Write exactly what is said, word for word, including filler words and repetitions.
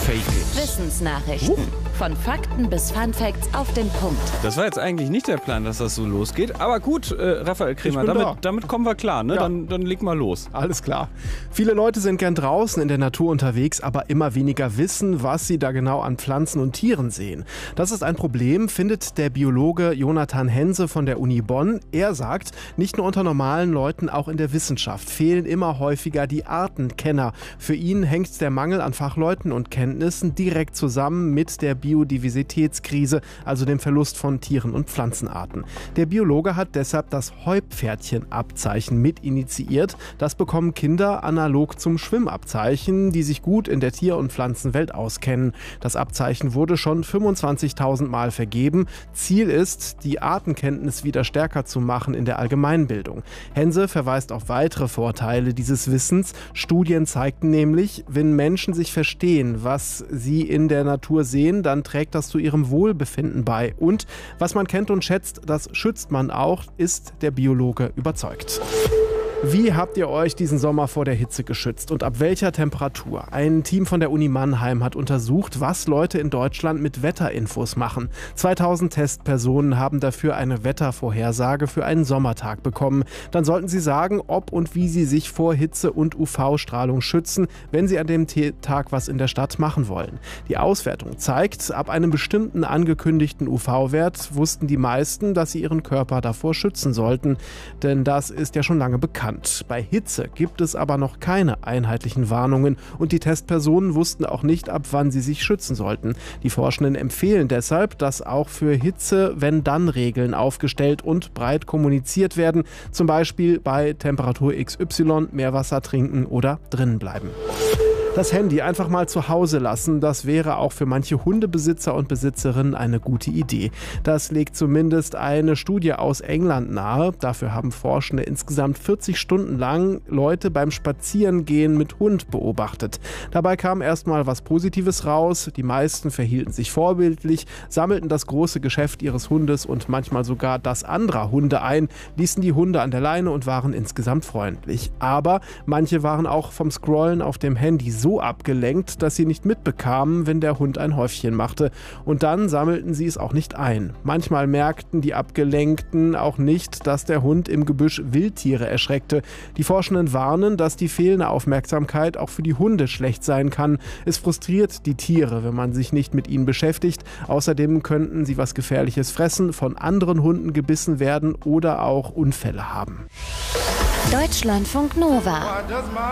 Fake it. Wissensnachrichten. Von Fakten bis Funfacts auf den Punkt. Das war jetzt eigentlich nicht der Plan, dass das so losgeht. Aber gut, äh, Raphael Kremer, da. damit, damit kommen wir klar. Ne? Ja. Dann, dann leg mal los. Alles klar. Viele Leute sind gern draußen in der Natur unterwegs, aber immer weniger wissen, was sie da genau an Pflanzen und Tieren sehen. Das ist ein Problem, findet der Biologe Jonathan Hense von der Uni Bonn. Er sagt, nicht nur unter normalen Leuten, auch in der Wissenschaft fehlen immer häufiger die Artenkenner. Für ihn hängt der Mangel an Fachleuten und Kenntnissen direkt zusammen mit der Biodiversitätskrise, also dem Verlust von Tieren und Pflanzenarten. Der Biologe hat deshalb das Heupferdchen-Abzeichen mit initiiert. Das bekommen Kinder analog zum Schwimmabzeichen, die sich gut in der Tier- und Pflanzenwelt auskennen. Das Abzeichen wurde schon fünfundzwanzigtausend Mal vergeben. Ziel ist, die Artenkenntnis wieder stärker zu machen in der Allgemeinbildung. Hense verweist auf weitere Vorteile dieses Wissens. Studien zeigten nämlich, wenn Menschen sich verstehen, was sie in der Natur sehen, dann trägt das zu ihrem Wohlbefinden bei. Und was man kennt und schätzt, das schützt man auch, ist der Biologe überzeugt. Wie habt ihr euch diesen Sommer vor der Hitze geschützt und ab welcher Temperatur? Ein Team von der Uni Mannheim hat untersucht, was Leute in Deutschland mit Wetterinfos machen. zweitausend Testpersonen haben dafür eine Wettervorhersage für einen Sommertag bekommen. Dann sollten sie sagen, ob und wie sie sich vor Hitze und U V-Strahlung schützen, wenn sie an dem Tag was in der Stadt machen wollen. Die Auswertung zeigt, ab einem bestimmten angekündigten U V-Wert wussten die meisten, dass sie ihren Körper davor schützen sollten. Denn das ist ja schon lange bekannt. Bei Hitze gibt es aber noch keine einheitlichen Warnungen und die Testpersonen wussten auch nicht, ab wann sie sich schützen sollten. Die Forschenden empfehlen deshalb, dass auch für Hitze Wenn-Dann-Regeln aufgestellt und breit kommuniziert werden, zum Beispiel bei Temperatur X Y, mehr Wasser trinken oder drinnen bleiben. Das Handy einfach mal zu Hause lassen, das wäre auch für manche Hundebesitzer und Besitzerinnen eine gute Idee. Das legt zumindest eine Studie aus England nahe. Dafür haben Forschende insgesamt vierzig Stunden lang Leute beim Spazierengehen mit Hund beobachtet. Dabei kam erstmal was Positives raus. Die meisten verhielten sich vorbildlich, sammelten das große Geschäft ihres Hundes und manchmal sogar das anderer Hunde ein, ließen die Hunde an der Leine und waren insgesamt freundlich. Aber manche waren auch vom Scrollen auf dem Handy so abgelenkt, dass sie nicht mitbekamen, wenn der Hund ein Häufchen machte. Und dann sammelten sie es auch nicht ein. Manchmal merkten die Abgelenkten auch nicht, dass der Hund im Gebüsch Wildtiere erschreckte. Die Forschenden warnen, dass die fehlende Aufmerksamkeit auch für die Hunde schlecht sein kann. Es frustriert die Tiere, wenn man sich nicht mit ihnen beschäftigt. Außerdem könnten sie was Gefährliches fressen, von anderen Hunden gebissen werden oder auch Unfälle haben. Deutschlandfunk Nova.